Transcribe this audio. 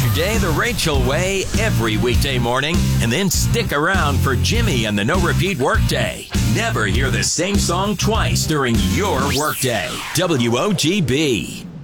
your day the Rachel way every weekday morning, and then stick around for Jimmy and the No Repeat Workday. Never hear the same song twice during your workday. WOGB.